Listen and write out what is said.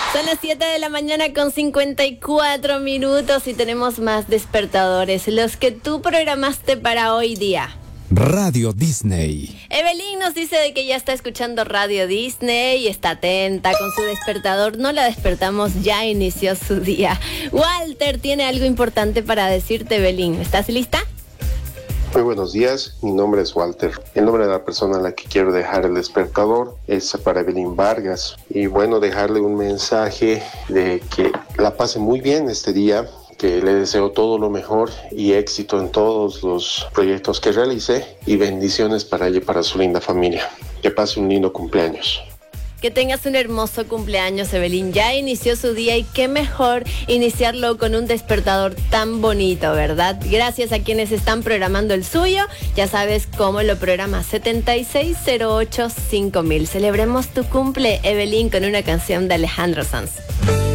Son las 7 de la mañana con 54 minutos y tenemos más despertadores, los que tú programaste para hoy día. Radio Disney. Evelyn nos dice de que ya está escuchando Radio Disney y está atenta con su despertador. No la despertamos, ya inició su día. Walter tiene algo importante para decirte, Evelyn. ¿Estás lista? Muy buenos días, mi nombre es Walter. El nombre de la persona a la que quiero dejar el despertador es para Evelyn Vargas. Y bueno, dejarle un mensaje de que la pase muy bien este día, que le deseo todo lo mejor y éxito en todos los proyectos que realice y bendiciones para ella y para su linda familia. Que pase un lindo cumpleaños. Que tengas un hermoso cumpleaños, Evelyn. Ya inició su día y qué mejor iniciarlo con un despertador tan bonito, ¿verdad? Gracias a quienes están programando el suyo. Ya sabes cómo lo programa 76085000. Celebremos tu cumple, Evelyn, con una canción de Alejandro Sanz.